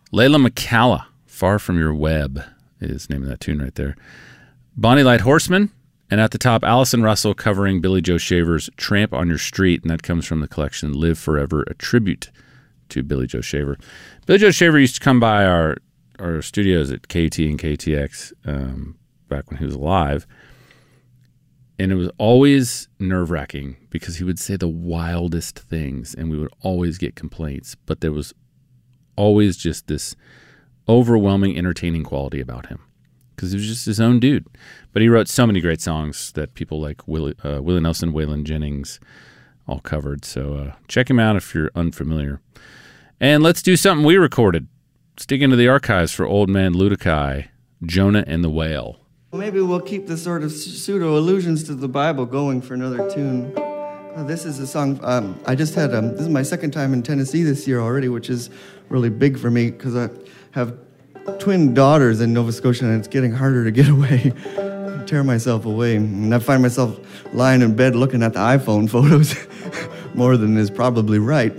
Layla McCalla, Far From Your Web is the name of that tune right there. Bonnie Light Horseman, and at the top, Allison Russell covering Billy Joe Shaver's Tramp on Your Street, and that comes from the collection Live Forever, a tribute to Billy Joe Shaver. Billy Joe Shaver used to come by our studios at KT and KTX back when he was alive, and it was always nerve-wracking because he would say the wildest things, and we would always get complaints, but there was always just this overwhelming entertaining quality about him because he was just his own dude. But he wrote so many great songs that people like Willie Nelson, Waylon Jennings all covered. So check him out if you're unfamiliar. And let's do something we recorded. Let's dig into the archives for Old Man Ludikai, Jonah and the Whale. Maybe we'll keep the sort of pseudo-allusions to the Bible going for another tune. This is a song, I just had, this is my second time in Tennessee this year already, which is really big for me because I have twin daughters in Nova Scotia and it's getting harder to get away, tear myself away. And I find myself lying in bed looking at the iPhone photos more than is probably right.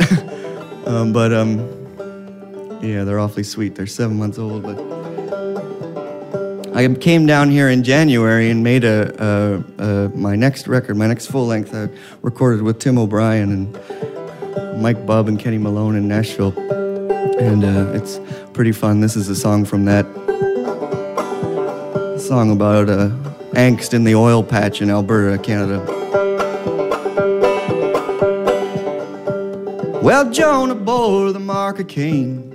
Yeah, they're awfully sweet. They're 7 months old, but I came down here in January and made my next record, my next full length. I recorded with Tim O'Brien and Mike Bubb and Kenny Malone in Nashville, and it's pretty fun. This is a song from that. A song about angst in the oil patch in Alberta, Canada. Well, Jonah bore the mark of Cain.